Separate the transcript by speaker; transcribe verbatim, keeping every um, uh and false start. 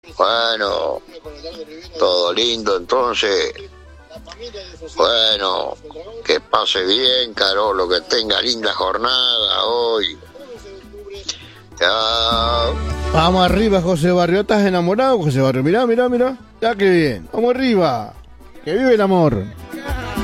Speaker 1: Bueno, todo lindo entonces. Bueno, que pase bien, Carolo, que tenga linda jornada hoy. Chao.
Speaker 2: Vamos arriba, José Barrio. ¿Estás enamorado, José Barrio? Mirá, mirá, mirá. Ya que bien. Vamos arriba. Que vive el amor.